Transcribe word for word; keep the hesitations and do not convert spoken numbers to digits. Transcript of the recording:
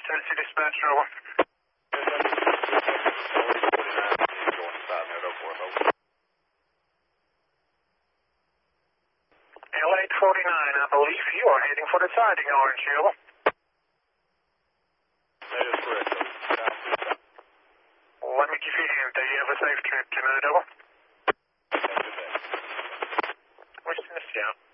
Tennessee dispatch, over. L eight forty-nine, I believe you are heading for the siding, Orange, over. That is correct. Let me give you a hint. Do you have a safe trip tonight, over? Have a good day. Where's Tennessee out?